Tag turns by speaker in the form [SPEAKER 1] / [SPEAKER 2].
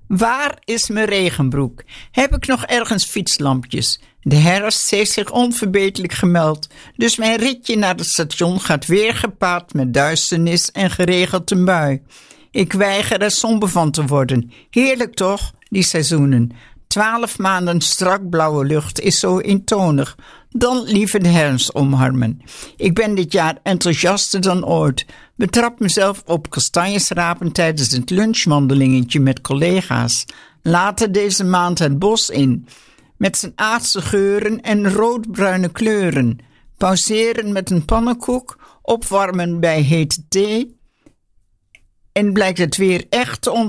[SPEAKER 1] Waar is mijn regenbroek? Heb ik nog ergens fietslampjes? De herfst heeft zich onverbeterlijk gemeld, dus mijn ritje naar het station gaat weer gepaard met duisternis en geregeld een bui. Ik weiger er somber van te worden. Heerlijk toch, die seizoenen. 12 maanden strak blauwe lucht is zo eentonig. Dan liever de herfst omarmen. Ik ben dit jaar enthousiaster dan ooit. Betrap mezelf op kastanjes rapen tijdens het lunchwandelingetje met collega's. Later deze maand het bos in. Met zijn aardse geuren en roodbruine kleuren. Pauzeren met een pannenkoek. Opwarmen bij hete thee. En blijkt het weer echt te